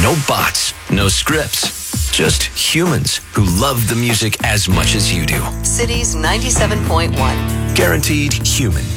No bots, no scripts. Just humans who love the music as much as you do. Cities 97.1. Guaranteed human.